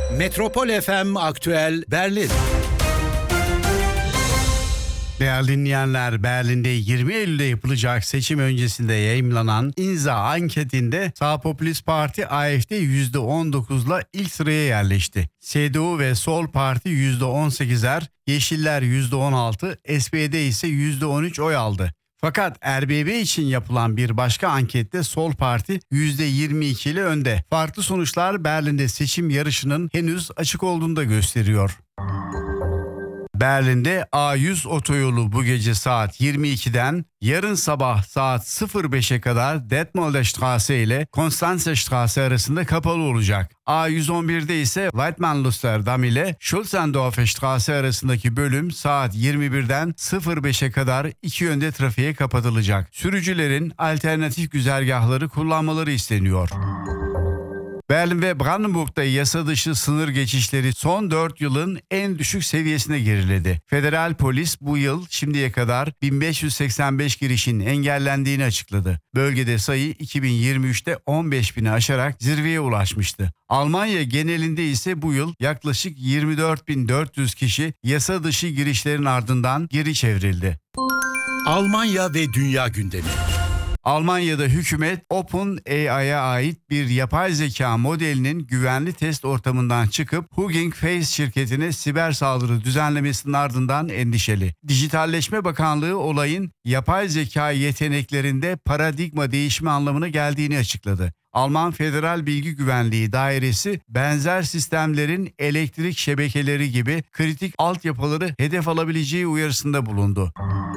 Metropol FM Aktüel Berlin. Değerli dinleyenler, Berlin'de 20 Eylül'de yapılacak seçim öncesinde yayımlanan İnza anketinde Sağ Popülist Parti AfD %19'la ilk sıraya yerleşti. CDU ve Sol Parti %18'er, Yeşiller %16, SPD ise %13 oy aldı. Fakat RBB için yapılan bir başka ankette Sol Parti %22 ile önde. Farklı sonuçlar Berlin'de seçim yarışının henüz açık olduğunu da gösteriyor. Berlin'de A100 otoyolu bu gece saat 22'den yarın sabah saat 05'e kadar Detmolder Straße ile Konstanzstraße arasında kapalı olacak. A111'de ise Weidmannlusterdam ile Schulzendorfer Straße arasındaki bölüm saat 21'den 05'e kadar iki yönde trafiğe kapatılacak. Sürücülerin alternatif güzergahları kullanmaları isteniyor. Berlin ve Brandenburg'da yasa dışı sınır geçişleri son 4 yılın en düşük seviyesine geriledi. Federal polis bu yıl şimdiye kadar 1585 girişin engellendiğini açıkladı. Bölgede sayı 2023'te 15.000'i aşarak zirveye ulaşmıştı. Almanya genelinde ise bu yıl yaklaşık 24.400 kişi yasa dışı girişlerin ardından geri çevrildi. Almanya ve dünya gündemi. Almanya'da hükümet OpenAI'ya ait bir yapay zeka modelinin güvenli test ortamından çıkıp Hugging Face şirketine siber saldırı düzenlemesinin ardından endişeli. Dijitalleşme Bakanlığı olayın yapay zeka yeteneklerinde paradigma değişimi anlamına geldiğini açıkladı. Alman Federal Bilgi Güvenliği Dairesi benzer sistemlerin elektrik şebekeleri gibi kritik altyapıları hedef alabileceği uyarısında bulundu.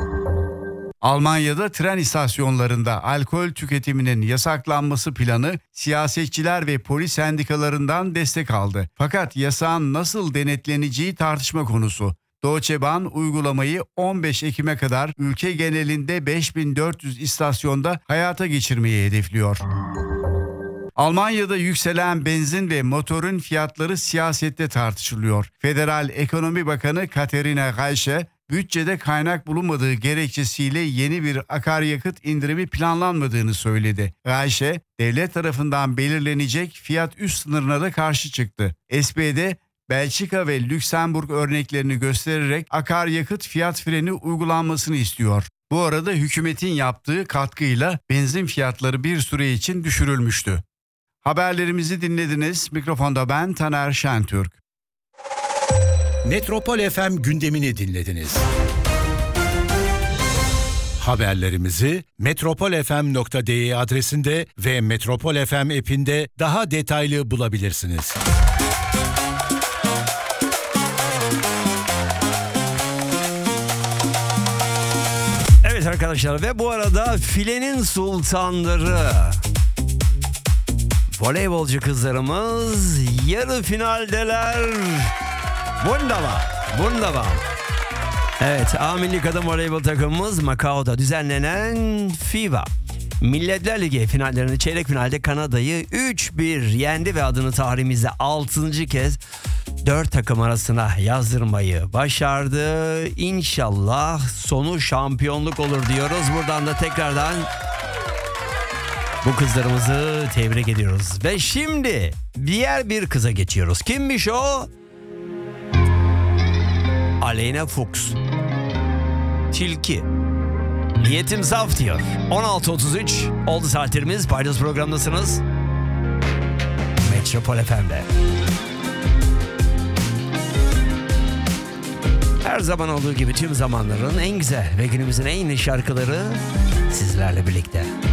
Almanya'da tren istasyonlarında alkol tüketiminin yasaklanması planı siyasetçiler ve polis sendikalarından destek aldı. Fakat yasağın nasıl denetleneceği tartışma konusu. Deutsche Bahn uygulamayı 15 Ekim'e kadar ülke genelinde 5400 istasyonda hayata geçirmeyi hedefliyor. Almanya'da yükselen benzin ve motorun fiyatları siyasette tartışılıyor. Federal Ekonomi Bakanı Katharina Reiche, bütçede kaynak bulunmadığı gerekçesiyle yeni bir akaryakıt indirimi planlanmadığını söyledi. Reiche, devlet tarafından belirlenecek fiyat üst sınırına da karşı çıktı. SPD, Belçika ve Lüksemburg örneklerini göstererek akaryakıt fiyat freni uygulanmasını istiyor. Bu arada hükümetin yaptığı katkıyla benzin fiyatları bir süre için düşürülmüştü. Haberlerimizi dinlediniz. Mikrofonda ben Taner Şentürk. Metropol FM gündemini dinlediniz. Haberlerimizi metropolfm.de adresinde ve Metropol FM app'inde daha detaylı bulabilirsiniz. Evet arkadaşlar, ve bu arada filenin sultanları voleybolcu kızlarımız yarı finaldeler. Wunderbar. Evet, A Milli Kadın Voleybol takımımız Macao'da düzenlenen FIBA Milletler Ligi finallerinde çeyrek finalde Kanada'yı 3-1 yendi ve adını tarihimizde 6. kez 4 takım arasına yazdırmayı başardı. İnşallah sonu şampiyonluk olur diyoruz. Buradan da tekrardan bu kızlarımızı tebrik ediyoruz. Ve şimdi diğer bir kıza geçiyoruz. Kimmiş o? Aleyna Fuchs. Tilki. Niyetim saf diyor. 16.33 oldu saatlerimiz. Paydos programdasınız. Metropol FM'de. Her zaman olduğu gibi tüm zamanların en güzel ve günümüzün en iyi şarkıları sizlerle birlikte.